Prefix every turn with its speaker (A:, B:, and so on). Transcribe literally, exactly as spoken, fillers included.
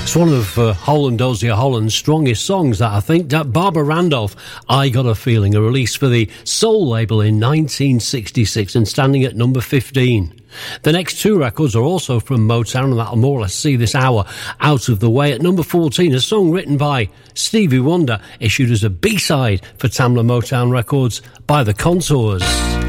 A: It's one of uh, Holland Dozier Holland's strongest songs, that I think. That Barbara Randolph, I Got a Feeling, a release for the Soul label in nineteen sixty-six and standing at number fifteen. The next two records are also from Motown, and that'll more or less see this hour out of the way. At number fourteen, a song written by Stevie Wonder, issued as a B-side for Tamla Motown Records by The Contours.